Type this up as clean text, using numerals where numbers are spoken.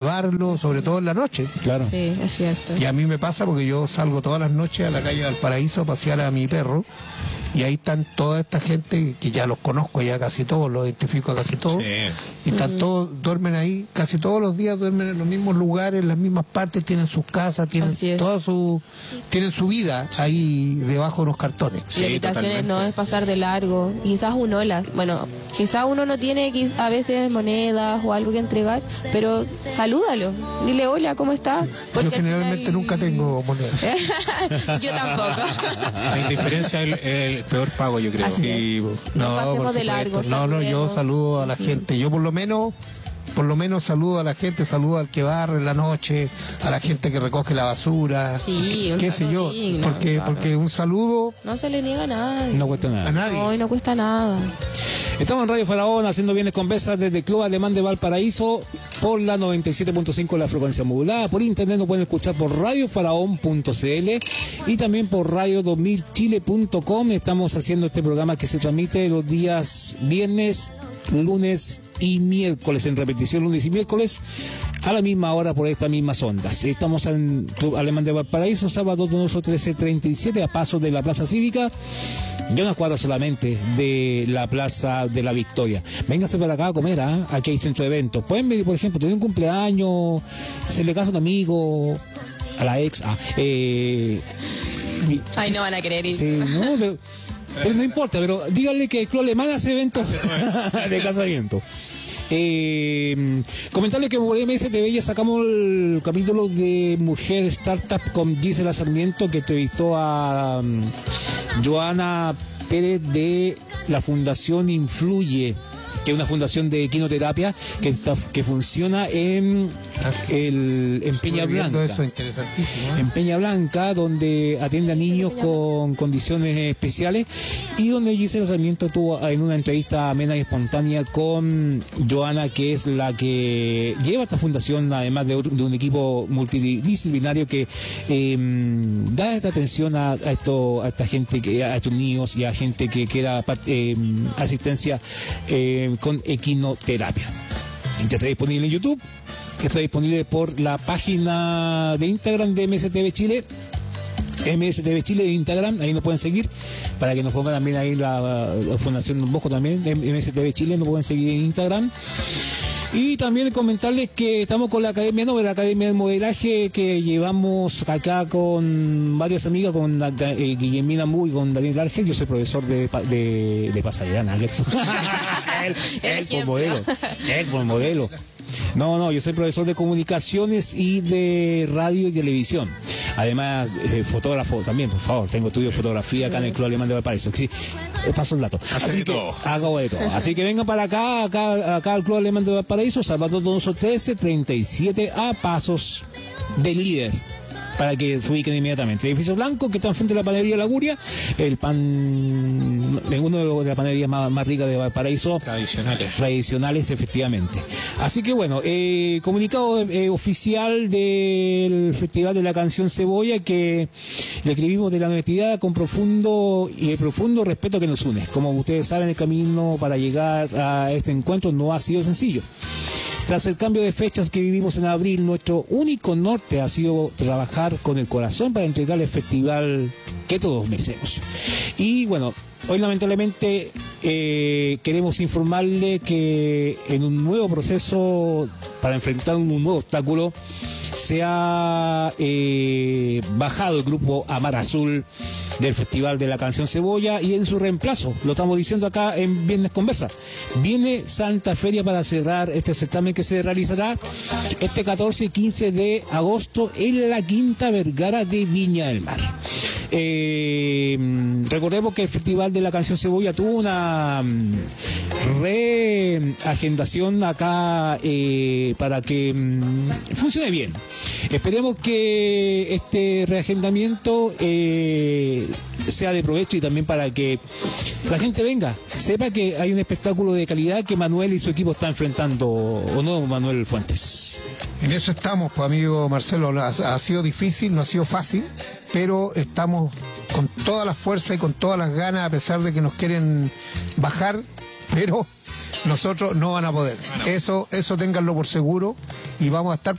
llevarlo, sobre todo en la noche. Claro. Sí, es cierto. Y a mí me pasa porque yo salgo todas las noches a la calle Valparaíso a pasear a mi perro, y ahí están toda esta gente que ya los conozco ya casi todos, los identifico a casi todos, y están todos, duermen ahí, casi todos los días duermen en los mismos lugares, en las mismas partes, tienen sus casas, tienen tienen su vida ahí debajo de los cartones. La invitación no es pasar de largo, quizás un hola, bueno, quizás uno no tiene a veces monedas o algo que entregar, pero salúdalo, dile hola, ¿cómo estás? Yo generalmente nunca tengo monedas. Yo tampoco. La indiferencia es el peor pago, yo creo. Sí, no pasemos de largo. No, yo saludo a la gente, yo por lo menos saludo a la gente, saludo al que barre en la noche, a la gente que recoge la basura, qué sé yo, porque un saludo no se le niega a nadie. No cuesta nada. A nadie. No cuesta nada. Estamos en Radio Faraón haciendo Bienes con Besos desde el Club Alemán de Valparaíso por la 97.5 la frecuencia modulada. Por internet nos pueden escuchar por radiofaraón.cl y también por radio2000chile.com. Estamos haciendo este programa que se transmite los días viernes, lunes y miércoles, en repetición lunes y miércoles a la misma hora por estas mismas ondas. Estamos en Club Alemán de Valparaíso, sábado donoso 13:37, a paso de la Plaza Cívica, ya unas cuadras solamente de la Plaza de la Victoria. Véngase para acá a comer, aquí hay centro de eventos. Pueden venir, por ejemplo, tener un cumpleaños, hacerle caso a un amigo, a la ex. Ay, no van a querer ir. Sí, no, pero no importa, pero díganle que el Club Alemán hace eventos de casamiento. Comentarle que por MSTV ya sacamos el capítulo de Mujer Startup con Gisela Sarmiento, que entrevistó a Joana Pérez de la Fundación Influye, que es una fundación de quinoterapia que funciona en Peña Blanca. Eso, interesantísimo, en Peña Blanca, donde atiende a niños con condiciones especiales, y donde Gisela Sarmiento tuvo en una entrevista amena y espontánea con Joana, que es la que lleva esta fundación, además de un equipo multidisciplinario que da esta atención a esta gente, a estos niños y a gente que quiera asistencia con equinoterapia. Ya está disponible en YouTube, está disponible por la página de Instagram de MSTV Chile, MSTV Chile de Instagram, ahí nos pueden seguir, para que nos pongan también ahí la Fundación Don Bosco también, MSTV Chile, nos pueden seguir en Instagram. Y también comentarles que estamos con la Academia Nobel, la Academia de Modelaje, que llevamos acá con varias amigas, con Guillermina Mu y con Daniel Argel. Yo soy profesor de pasarela. Él por modelo. No, yo soy profesor de comunicaciones y de radio y televisión. Además, fotógrafo también, por favor. Tengo estudio de fotografía acá en el Club Alemán de Valparaíso. Sí, paso el dato. Así que hago de todo. Así que vengan para acá al Club Alemán de Valparaíso, Salvador Donoso 13:37, a pasos del líder, para que se ubiquen inmediatamente. El edificio blanco que está enfrente de la panadería La Guria, el pan, en una de las panaderías más ricas de Valparaíso. Tradicionales, efectivamente. Así que bueno, comunicado oficial del Festival de la Canción Cebolla, que le escribimos de la honestidad con profundo respeto que nos une. Como ustedes saben, el camino para llegar a este encuentro no ha sido sencillo. Tras el cambio de fechas que vivimos en abril, nuestro único norte ha sido trabajar con el corazón para entregar el festival que todos merecemos. Y bueno, hoy lamentablemente queremos informarle que en un nuevo proceso para enfrentar un nuevo obstáculo se ha bajado el grupo Amar Azul del Festival de la Canción Cebolla, y en su reemplazo, lo estamos diciendo acá en Viernes Conversa, viene Santa Feria para cerrar este certamen que se realizará este 14 y 15 de agosto en la Quinta Vergara de Viña del Mar. Recordemos que el Festival de la Canción Cebolla tuvo una reagendación acá para que funcione bien. Esperemos que este reagendamiento sea de provecho, y también para que la gente venga, sepa que hay un espectáculo de calidad que Manuel y su equipo están enfrentando, ¿o no, Manuel Fuentes? En eso estamos, pues, amigo Marcelo. Ha sido difícil, no ha sido fácil, pero estamos con toda la fuerza y con todas las ganas, a pesar de que nos quieren bajar, pero nosotros no van a poder. Eso ténganlo por seguro, y vamos a estar